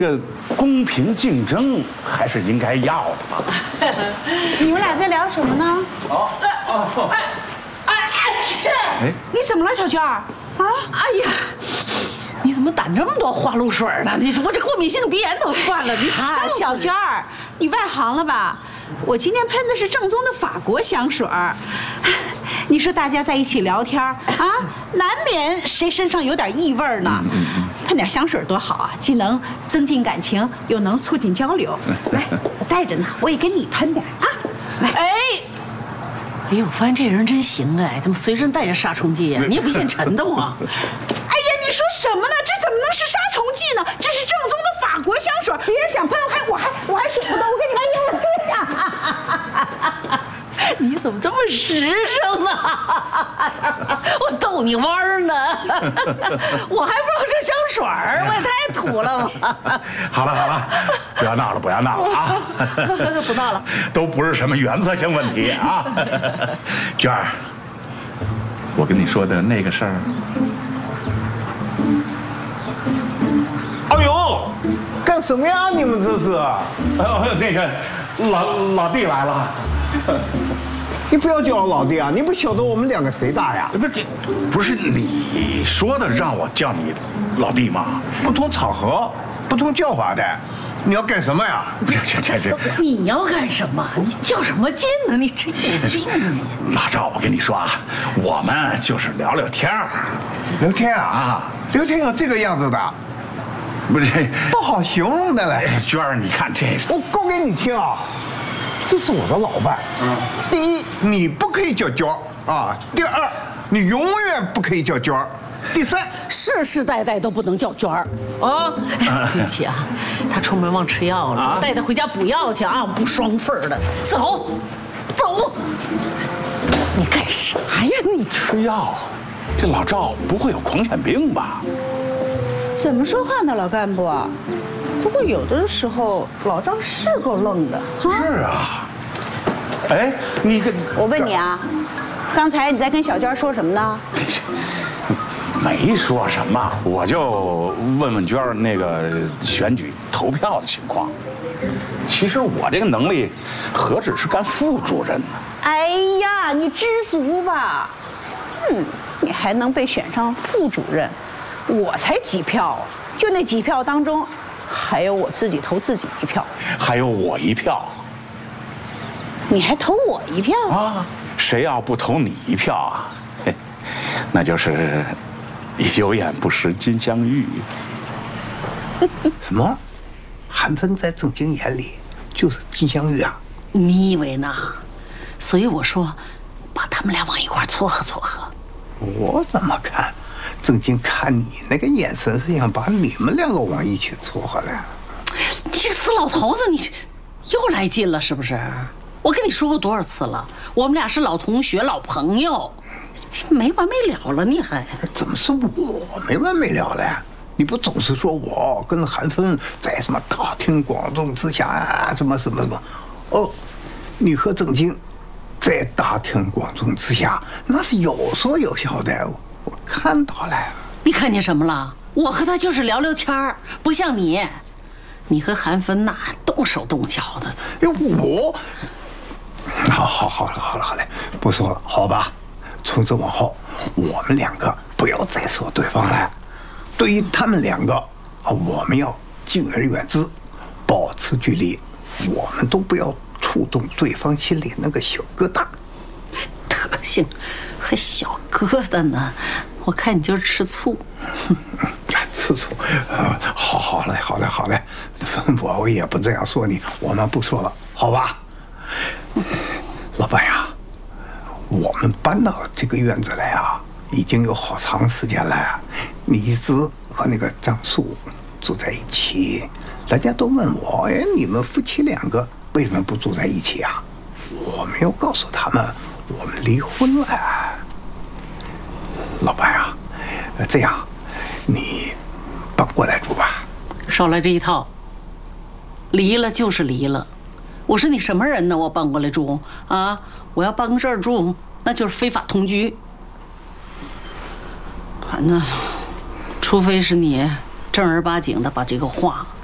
这公平竞争还是应该要的嘛。 你们俩在聊什么呢？你怎么了，小娟儿？啊？ 哎呀，你怎么掸这么多花露水呢？你说我这过敏性鼻炎都犯了，你小娟儿，你外行了吧？我今天喷的是正宗的法国香水儿。你说大家在一起聊天啊，难免谁身上有点异味呢？喷点香水多好啊，既能增进感情，又能促进交流。来，我带着呢，我也给你喷点啊。来， 哎呦，我发现这人真行哎，怎么随身带着杀虫剂呀？你也不嫌沉的慌？ 哎呀，你说什么呢？这怎么能是杀虫剂呢？这是正宗的法国香水，别人想喷我还舍不得，我给你喷呀。 你怎么这么实诚呢？我逗你玩儿呢，我还不知道这香水儿，我也太土了吧！ 好了，不要闹了啊！ 不闹了， 都不是什么原则性问题啊。娟儿，我跟你说的那个事儿， 哎呦，干什么呀？你们这是？ 那个老弟来了。 你不要叫我老弟啊！你不晓得我们两个谁大呀？ 不是你说的让我叫你老弟吗？ 不同场合，不同叫法的。你要干什么呀？ 这， 你要干什么？你较什么劲呢？你真有病啊！ 老赵，我跟你说啊，我们就是聊聊天儿。 聊天啊？聊天有这个样子的？ 不是， 不好形容的嘞。 娟儿，你看这， 我讲给你听啊。这是我的老伴。第一，你不可以叫娟儿啊。第二，你永远不可以叫娟儿。第三， 世世代代都不能叫娟儿啊！对不起啊，他出门忘吃药了，带他回家补药去啊！不双份的，走。你干啥呀你？ 吃药？这老赵不会有狂犬病吧？ 怎么说话呢，老干部？不过有的时候老赵是够愣的哈。 是啊。哎， 我问你啊，刚才你在跟小娟说什么呢？ 没说什么，我就问问娟儿那个选举投票的情况。其实我这个能力何止是干副主任呢？ 哎呀，你知足吧。你还能被选上副主任，我才几票啊？就那几票当中，还有我自己投自己一票， 还有我一票。 你还投我一票啊？谁要不投你一票啊？那就是有眼不识金镶玉。 什么？韩芬在郑经眼里就是金镶玉啊？ 你以为呢？所以我说，把他们俩往一块撮合撮合。 我怎么看？郑经看你那个眼神是想把你们两个往一起撮合的。 你这死老头子，你又来劲了是不是？我跟你说过多少次了，我们俩是老同学、老朋友，没完没了了，你还怎么是我没完没了了？你不总是说我跟韩芬在什么大庭广众之下啊，什么？哦，你和郑经在大庭广众之下，那是有说有笑的，我看到了。 你看见什么了？我和他就是聊聊天儿，不像你，你和韩芬呐动手动脚的。 哎，我。好了，不说了，好吧？从此往后，我们两个不要再说对方了。对于他们两个啊，我们要敬而远之，保持距离，我们都不要触动对方心里那个小疙瘩。 德行，还小疙瘩呢？我看你就是吃醋。 吃醋啊！好嘞，我也不这样说你，我们不说了，好吧？老伴呀，我们搬到这个院子来啊，已经有好长时间了。你一直和那个张树住在一起，大家都问我，哎，你们夫妻两个为什么不住在一起啊？我没有告诉他们我们离婚了。老伴呀，这样，你搬过来住吧。 少来这一套。离了就是离了。我是你什么人呢？我搬过来住啊！我要搬这儿住，那就是非法同居。反正，除非是你正儿八经的把这个话